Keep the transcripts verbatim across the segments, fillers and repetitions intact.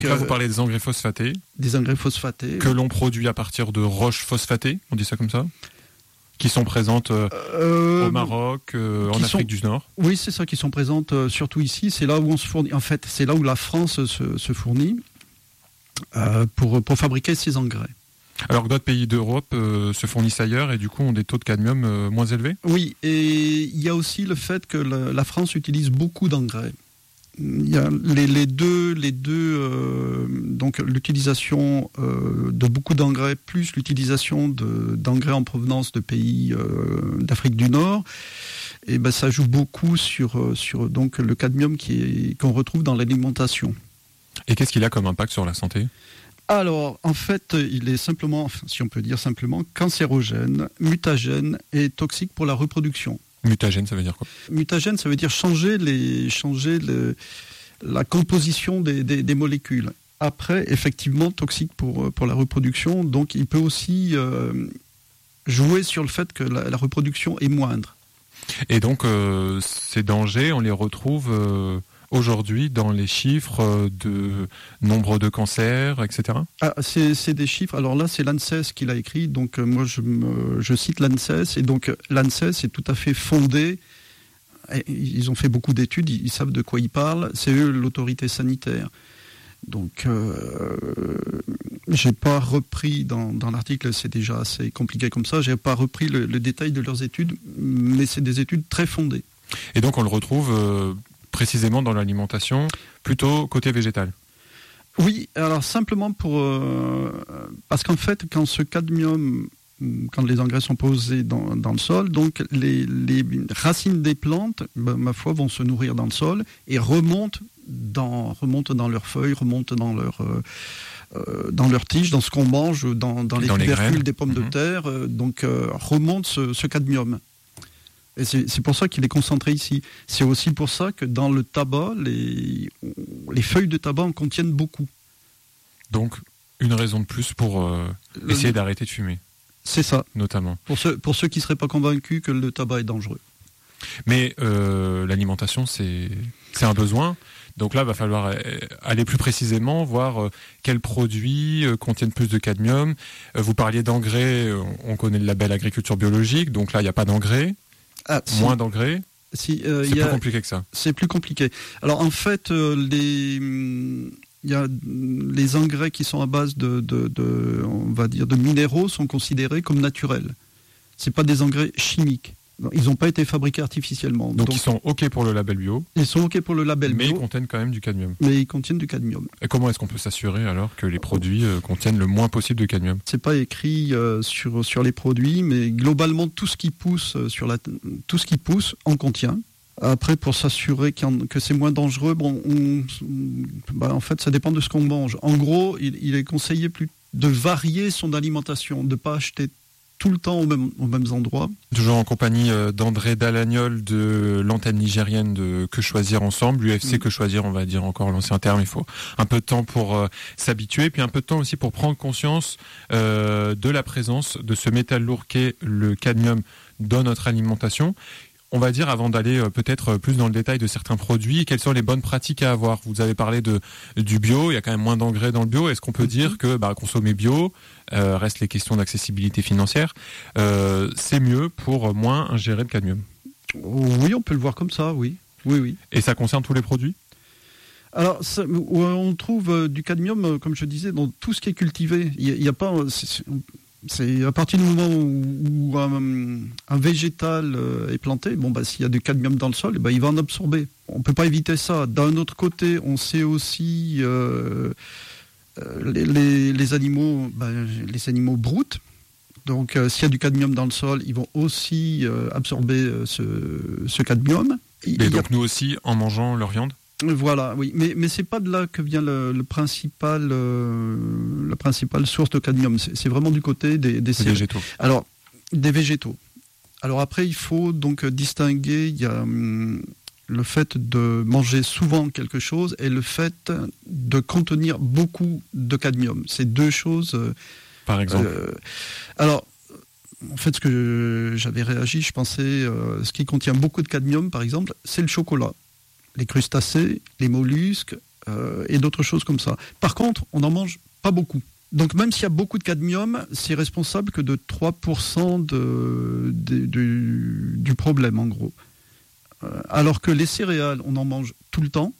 Là, vous parlez des engrais phosphatés. Des engrais phosphatés. Que l'on produit à partir de roches phosphatées, on dit ça comme ça ? Qui sont présentes euh, euh, au Maroc, euh, en Afrique sont, du Nord. Oui, c'est ça, qui sont présentes euh, surtout ici. C'est là où on se fournit. En fait, c'est là où la France se, se fournit euh, pour, pour fabriquer ces engrais. Alors que d'autres pays d'Europe euh, se fournissent ailleurs et du coup ont des taux de cadmium euh, moins élevés ? Oui, et il y a aussi le fait que la, la France utilise beaucoup d'engrais. Il y a les, les deux, les deux euh, donc l'utilisation euh, de beaucoup d'engrais plus l'utilisation de, d'engrais en provenance de pays euh, d'Afrique du Nord, et ben ça joue beaucoup sur sur donc le cadmium qui est, qu'on retrouve dans l'alimentation. Et qu'est-ce qu'il a comme impact sur la santé ? Alors, en fait, il est simplement, si on peut dire simplement, cancérogène, mutagène et toxique pour la reproduction. Mutagène, ça veut dire quoi ? Mutagène, ça veut dire changer, les, changer le, la composition des, des, des molécules. Après, effectivement, toxique pour, pour la reproduction. Donc, il peut aussi euh, jouer sur le fait que la, la reproduction est moindre. Et donc, euh, ces dangers, on les retrouve euh, aujourd'hui dans les chiffres de nombre de cancers, et cetera. Ah, c'est, c'est des chiffres. Alors là, c'est l'ANSES qui l'a écrit. Donc euh, moi, je, me, je cite l'ANSES. Et donc l'ANSES est tout à fait fondé. Et ils ont fait beaucoup d'études. Ils, ils savent de quoi ils parlent. C'est eux l'autorité sanitaire. Donc, euh, j'ai pas repris dans, dans l'article. C'est déjà assez compliqué comme ça. J'ai pas repris le, le détail de leurs études, mais c'est des études très fondées. Et donc, on le retrouve. Euh... précisément dans l'alimentation, plutôt côté végétal. Oui, alors simplement pour... Euh, parce qu'en fait, quand ce cadmium, quand les engrais sont posés dans, dans le sol, donc les, les racines des plantes, ben, ma foi, vont se nourrir dans le sol et remontent dans, remontent dans leurs feuilles, remontent dans leurs... Euh, euh, dans leurs tiges, dans ce qu'on mange, dans, dans les dans tubercules les des pommes mmh. de terre, euh, donc euh, remonte ce, ce cadmium. Et c'est, c'est pour ça qu'il est concentré ici. C'est aussi pour ça que dans le tabac, les, les feuilles de tabac en contiennent beaucoup. Donc, une raison de plus pour euh, essayer le... d'arrêter de fumer. C'est ça. Notamment. Pour ceux, pour ceux qui ne seraient pas convaincus que le tabac est dangereux. Mais euh, l'alimentation, c'est, c'est un besoin. Donc là, il va falloir aller plus précisément, voir quels produits contiennent plus de cadmium. Vous parliez d'engrais, on connaît le label agriculture biologique, donc là, il n'y a pas d'engrais. Ah, si. Moins d'engrais. Si, euh, c'est y a, plus compliqué que ça. C'est plus compliqué. Alors en fait, euh, les, il y a les engrais qui sont à base de, de, de, on va dire, de minéraux sont considérés comme naturels. C'est pas des engrais chimiques. Ils n'ont pas été fabriqués artificiellement. Donc, Donc ils sont OK pour le label bio. Ils sont OK pour le label mais bio. Mais ils contiennent quand même du cadmium. Mais ils contiennent du cadmium. Et comment est-ce qu'on peut s'assurer alors que les produits euh, contiennent le moins possible de cadmium ? C'est pas écrit euh, sur sur les produits, mais globalement tout ce qui pousse euh, sur la tout ce qui pousse en contient. Après, pour s'assurer que c'est moins dangereux, bon, on, bah, en fait, ça dépend de ce qu'on mange. En gros, il, il est conseillé plus de varier son alimentation, de ne pas acheter tout le temps aux mêmes, aux mêmes endroits. Toujours en compagnie d'André Dalagnol de l'antenne nigérienne de Que Choisir Ensemble, l'U F C mmh. Que Choisir, on va dire encore l'ancien terme, il faut un peu de temps pour euh, s'habituer, puis un peu de temps aussi pour prendre conscience euh, de la présence de ce métal lourd qu'est le cadmium dans notre alimentation. On va dire, avant d'aller euh, peut-être plus dans le détail de certains produits, quelles sont les bonnes pratiques à avoir ? Vous avez parlé de, du bio, il y a quand même moins d'engrais dans le bio. Est-ce qu'on peut dire que bah, consommer bio, euh, reste les questions d'accessibilité financière, euh, c'est mieux pour moins ingérer de cadmium ? Oui, on peut le voir comme ça, oui. oui, oui. Et ça concerne tous les produits ? Alors, ça, on trouve du cadmium, comme je disais, dans tout ce qui est cultivé. Il n'y a, a pas... C'est, C'est à partir du moment où, où un, un végétal est planté, bon bah s'il y a du cadmium dans le sol, bah, il va en absorber. On ne peut pas éviter ça. D'un autre côté, on sait aussi euh, les, les, les animaux, bah, les animaux broutent. Donc euh, s'il y a du cadmium dans le sol, ils vont aussi euh, absorber euh, ce, ce cadmium. Et il donc a... nous aussi en mangeant leur viande ? Voilà, oui, mais mais c'est pas de là que vient le, le principal, euh, la principale source de cadmium. C'est, c'est vraiment du côté des, des, des végétaux. Alors, des végétaux. Alors après, il faut donc distinguer. Il y a hum, le fait de manger souvent quelque chose et le fait de contenir beaucoup de cadmium. C'est deux choses. Euh, Par exemple. Euh, alors. En fait, ce que j'avais réagi, je pensais, euh, ce qui contient beaucoup de cadmium, par exemple, c'est le chocolat. Les crustacés, les mollusques euh, et d'autres choses comme ça. Par contre, on n'en mange pas beaucoup. Donc même s'il y a beaucoup de cadmium, c'est responsable que de trois pour cent de, de, de, du problème, en gros. Euh, alors que les céréales, on en mange tout le temps.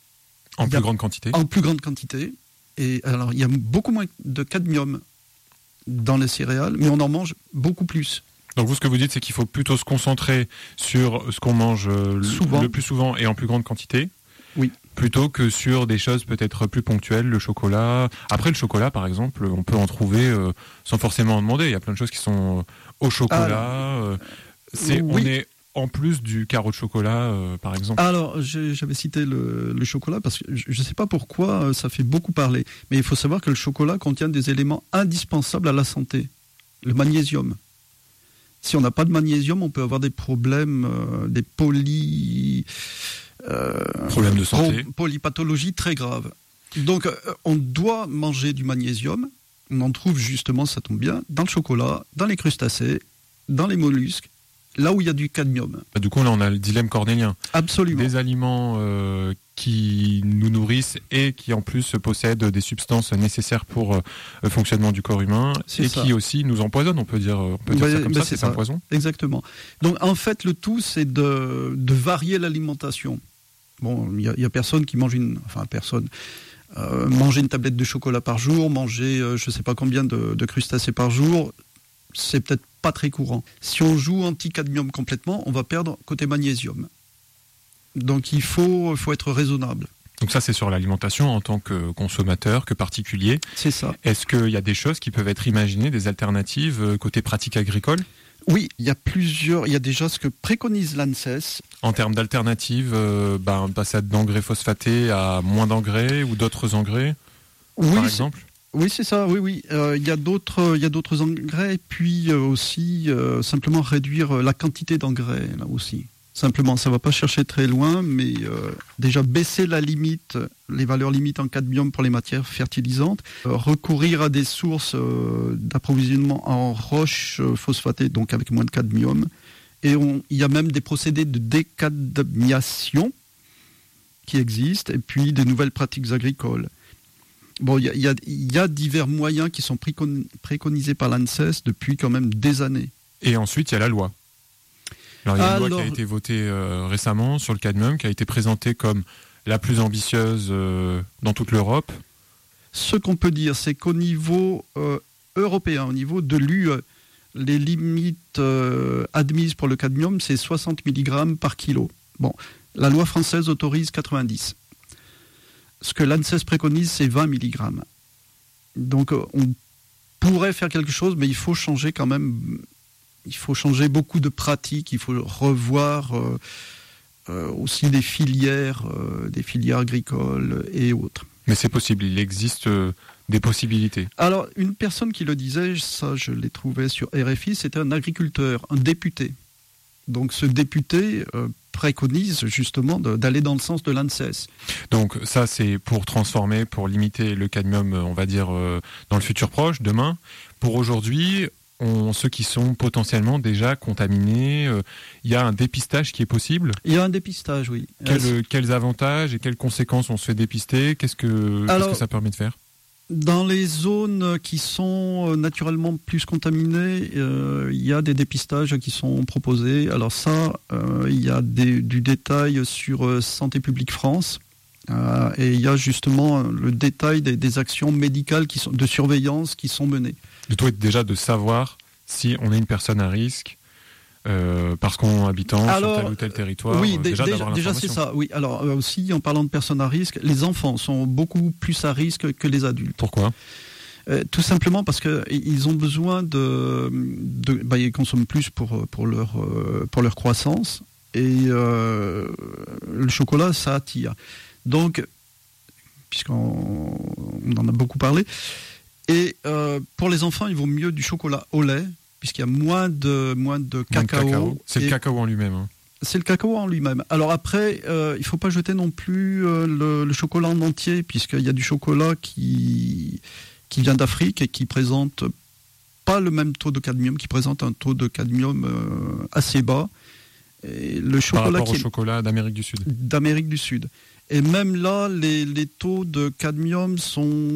En plus grande quantité. En plus grande quantité. Et alors, il y a beaucoup moins de cadmium dans les céréales, mais on en mange beaucoup plus. Donc vous, ce que vous dites, c'est qu'il faut plutôt se concentrer sur ce qu'on mange souvent. le plus souvent et en plus grande quantité. Oui. Plutôt que sur des choses peut-être plus ponctuelles, le chocolat. Après, le chocolat, par exemple, on peut en trouver euh, sans forcément en demander. Il y a plein de choses qui sont au chocolat. Alors, euh, c'est, oui. On est en plus du carreau de chocolat, euh, par exemple. Alors, j'avais cité le, le chocolat parce que je ne sais pas pourquoi ça fait beaucoup parler. Mais il faut savoir que le chocolat contient des éléments indispensables à la santé. Le magnésium. Si on n'a pas de magnésium, on peut avoir des problèmes, euh, des poly... Euh, problèmes de santé. Polypathologies très graves. Donc, euh, on doit manger du magnésium. On en trouve justement, ça tombe bien, dans le chocolat, dans les crustacés, dans les mollusques, là où il y a du cadmium. Bah, du coup, là, on a le dilemme cornélien. Absolument. Des aliments euh, qui nous nourrissent et qui, en plus, possèdent des substances nécessaires pour euh, le fonctionnement du corps humain c'est et ça. Qui aussi nous empoisonnent, on peut dire, on peut dire bah, ça comme bah, ça, c'est, c'est un poison. Exactement. Donc, en fait, le tout, c'est de, de varier l'alimentation. Bon, il n'y a, a personne qui mange une... Enfin, personne... Euh, manger une tablette de chocolat par jour, manger euh, je ne sais pas combien de, de crustacés par jour, c'est peut-être pas très courant. Si on joue anti-cadmium complètement, on va perdre côté magnésium. Donc il faut, faut être raisonnable. Donc ça, c'est sur l'alimentation en tant que consommateur, que particulier. C'est ça. Est-ce qu'il y a des choses qui peuvent être imaginées, des alternatives côté pratique agricole ? Oui, il y a plusieurs. Il y a déjà ce que préconise l'ANSES. En termes d'alternatives, euh, ben, passer d'engrais phosphatés à moins d'engrais ou d'autres engrais, oui, par exemple ? Oui, c'est ça, oui, oui. Euh, il y a d'autres, il y a d'autres engrais, et puis euh, aussi euh, simplement réduire la quantité d'engrais, là aussi. Simplement, ça ne va pas chercher très loin, mais euh, déjà baisser la limite, les valeurs limites en cadmium pour les matières fertilisantes, euh, recourir à des sources euh, d'approvisionnement en roches euh, phosphatées, donc avec moins de cadmium. Et on, il y a même des procédés de décadmiation qui existent, et puis des nouvelles pratiques agricoles. Bon, il y a, y, a, y a divers moyens qui sont préconisés par l'ANSES depuis quand même des années. Et ensuite, il y a la loi. Alors, il y a une Alors, loi qui a été votée euh, récemment sur le cadmium, qui a été présentée comme la plus ambitieuse euh, dans toute l'Europe. Ce qu'on peut dire, c'est qu'au niveau euh, européen, au niveau de l'U E, les limites euh, admises pour le cadmium, c'est soixante milligrammes par kilo. Bon, la loi française autorise quatre-vingt-dix. Ce que l'ANSES préconise, c'est vingt milligrammes. Donc, euh, on pourrait faire quelque chose, mais il faut changer quand même... Il faut changer beaucoup de pratiques, il faut revoir euh, euh, aussi des filières, euh, des filières agricoles et autres. Mais c'est possible, il existe euh, des possibilités. Alors, une personne qui le disait, ça je l'ai trouvé sur R F I, c'était un agriculteur, un député. Donc ce député euh, préconise justement de, d'aller dans le sens de l'ANSES. Donc ça c'est pour transformer, pour limiter le cadmium, on va dire, euh, dans le futur proche, demain. Pour aujourd'hui... On, ceux qui sont potentiellement déjà contaminés, il euh, y a un dépistage qui est possible ? Il y a un dépistage, oui. Quel, euh, quels avantages et quelles conséquences on se fait dépister ? Qu'est-ce que, Alors, qu'est-ce que ça permet de faire ? Dans les zones qui sont naturellement plus contaminées, euh, il y a des dépistages qui sont proposés. Alors ça, euh, il y a des, du détail sur euh, Santé publique France. Euh, et il y a justement le détail des, des actions médicales qui sont, de surveillance qui sont menées. Le tout est déjà de savoir si on est une personne à risque euh, parce qu'on habitant alors, sur tel ou tel territoire. Oui, euh, déjà, déjà, déjà c'est ça. Oui, alors euh, aussi en parlant de personnes à risque, les enfants sont beaucoup plus à risque que les adultes. Pourquoi ? Euh, tout simplement parce que ils ont besoin de, de bah, ils consomment plus pour pour leur euh, pour leur croissance et euh, le chocolat ça attire. Donc, puisqu'on on en a beaucoup parlé. Et euh, pour les enfants, il vaut mieux du chocolat au lait, puisqu'il y a moins de, moins de cacao. Moins de cacao. C'est le cacao en lui-même. Hein. C'est le cacao en lui-même. Alors après, euh, il ne faut pas jeter non plus euh, le, le chocolat en entier, puisqu'il y a du chocolat qui, qui vient d'Afrique et qui présente pas le même taux de cadmium, qui présente un taux de cadmium euh, assez bas. Et le chocolat Par rapport qui au est, chocolat d'Amérique du Sud. D'Amérique du Sud. Et même là, les, les taux de cadmium sont